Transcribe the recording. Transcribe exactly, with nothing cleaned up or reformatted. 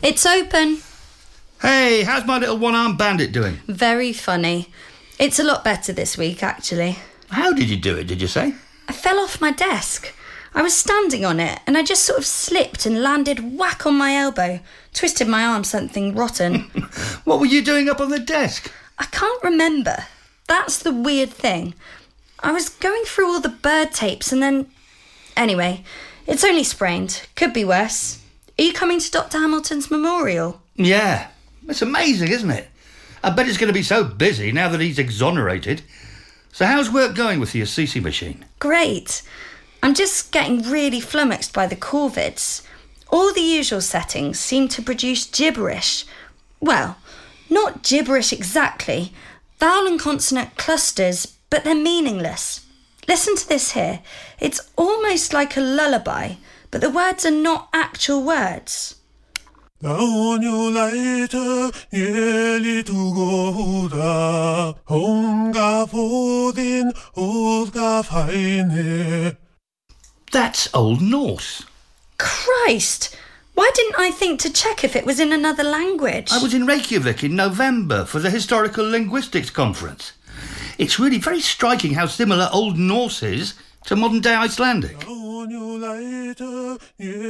It's open. Hey, how's my little one-armed bandit doing? Very funny. It's a lot better this week, actually. How did you do it, did you say? I fell off my desk. I was standing on it and I just sort of slipped and landed whack on my elbow. Twisted my arm something rotten. What were you doing up on the desk? I can't remember. That's the weird thing. I was going through all the bird tapes and then... Anyway, it's only sprained. Could be worse. Are you coming to Doctor Hamilton's memorial? Yeah. It's amazing, isn't it? I bet it's going to be so busy now that he's exonerated. So how's work going with your C C machine? Great. I'm just getting really flummoxed by the Corvids. All the usual settings seem to produce gibberish. Well, not gibberish exactly. Vowel and consonant clusters, but they're meaningless. Listen to this here. It's almost like a lullaby, but the words are not actual words. That's Old Norse. Christ! Why didn't I think to check if it was in another language? I was in Reykjavik in November for the Historical Linguistics Conference. It's really very striking how similar Old Norse is to modern-day Icelandic.